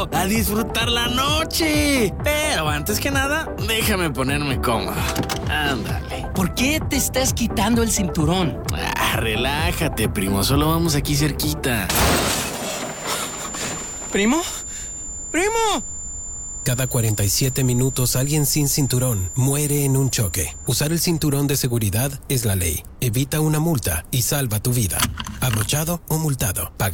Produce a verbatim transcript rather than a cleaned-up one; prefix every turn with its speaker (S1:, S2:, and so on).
S1: primo, a disfrutar la noche. Pero antes que nada, déjame ponerme cómodo. Ándale.
S2: ¿Por qué te estás quitando el cinturón?
S1: Ah, relájate, primo, solo vamos aquí cerquita.
S2: ¿Primo? ¡Primo!
S3: Cada cuarenta y siete minutos alguien sin cinturón muere en un choque. Usar el cinturón de seguridad es la ley. Evita una multa y salva tu vida. Abrochado o multado. Paga